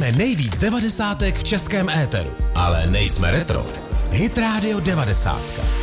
Hrajeme nejvíc devadesátek v českém éteru. Ale nejsme retro. Hit Radio 90.